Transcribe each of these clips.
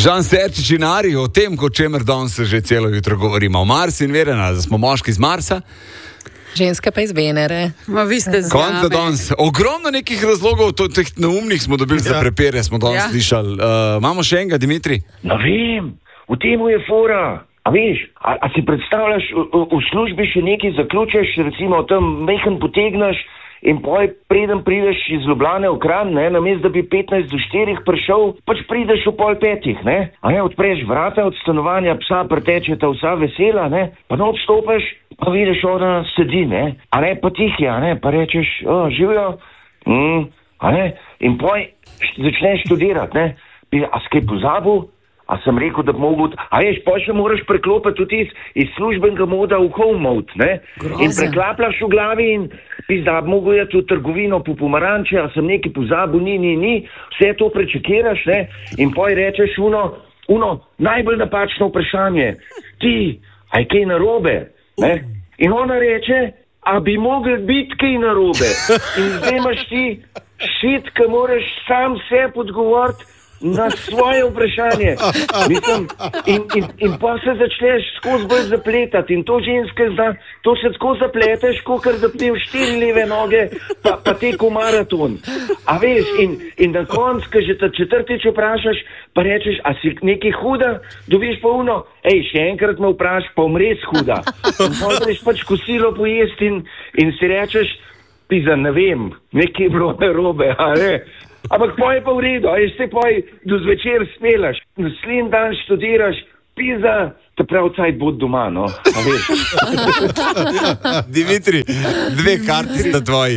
Žan Serčič in Ari, o tem, o čemer danes že celo jutro govorimo. O Marsu in Verena, da smo moški z Marsa. Ženske pa iz Venere. Vi ste Konca danes. Ogromno nekih razlogov, teh neumnih smo dobili za prepere, smo danes slišali. Imamo še enega, Dimitri? No vem, v temu je fora. A veš, a si predstavljaš, v službi še nekaj zaključiš, recimo tam mehen potegneš in preden prideš iz Ljubljane v Kranj, namesto da bi 15 do 4 prišel, pač prideš v 4:30, ne? A ne, odpreš vrata od stanovanja, psa pretečeta vsa vesela, ne? Pa ne odstopiš, pa vidiš, ona sedi, ne? A ne, pa tihi, a ne, pa rečeš, živijo, a ne? In začneš študirati, ne? A skaj pozabil? A sem rekel, da bi mogel, a veš, pa še moraš preklopiti tudi iz službenega moda v home mode, ne? In preklaplaš v glavi in pizda, bi mogel jeti v trgovino po pomaranče, a sem nekaj pozabil, ni, vse to prečekiraš, ne? In rečeš uno najbolj napačno vprašanje, ti, a je kaj narobe, ne? In ona reče, a bi mogel biti kaj narobe? In zdaj imaš ti šit, ki moraš sam sebi odgovoriti na svoje vprašanje. Mislim, in pa se začneš skozi bolj zapletati in to ženske zna, to se tako zapleteš, kakor zaplev 4 leve noge, pa teko maraton. A veš, in na koncu, ko že ta četrtič vprašaš, pa rečeš, a si nekaj huda, dobiš pa uno, še enkrat me vpraš, pa res huda. In potem pač kosilo pojesti in si rečeš, pizda, ne vem, nekaj je bilo narobe, a ne? Ampak pa je pa v redu, a se pa do zvečer spelaš, naslednji dan študiraš, pizda, te prav cajt bod doma, no, a veš. Dimitri, 2 karti sta tvoji.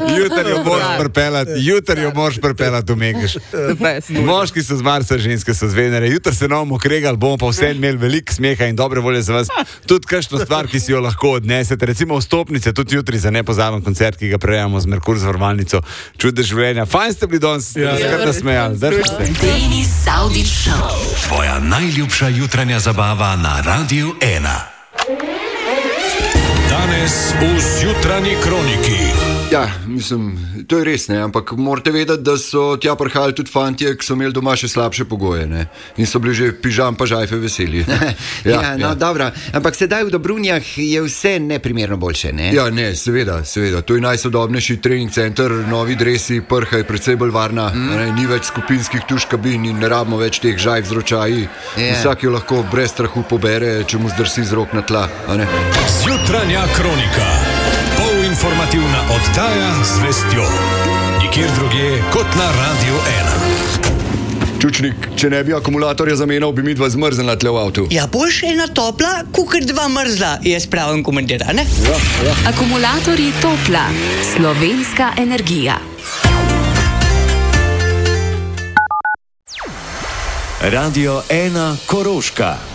Jutri jo moraš prepelati v Mengeš. Moški so z Marsa, ženske so z Venere. Jutri se nam okregali, bomo pa vse imeli veliko smeha in dobre volje za vas. Tudi kakšno stvar, ki si jo lahko odnesete. Recimo vstopnice, tudi jutri za nepozaben koncert, ki ga prejemamo z Merkur zvarvalnico. Čude življenja. Fajn ste bili danes, skrda smejali. Držite. Denis Saudić Show. Tvoja najljubša jutranja zabava na Radiu 1. Danes v Zjutranji kroniki. Ja, mislim, to je res, ne, ampak morate vedeti, da so tja prihajali tudi fantje, ki so imeli doma še slabše pogoje, ne, in so bili že pižam pa žajfe veseli. Dobro, ampak sedaj v Dobrunjah je vse neprimerno boljše, ne? Ja, ne, seveda, to je najsodobnejši trening center, novi dresi, prha je precej bolj varna, ni več skupinskih tuš kabin in ne rabimo več teh žajf z ročaji. Vsak jo lahko brez strahu pobere, če mu zdrsi z rok na tla, a ne. Zjutranja kronika. Informativna oddaja z vestjo. Nikjer drugje kot na Radiu 1. Čučnik, če ne bi akumulatorja zamenjal, bi mi dva zmrznila tle v avtu. Ja, boš ena topla, kukor 2 mrzla, je spravim komentar, ne? Ja. Akumulatorji Topla. Slovenska energija. Radio 1 Koroška.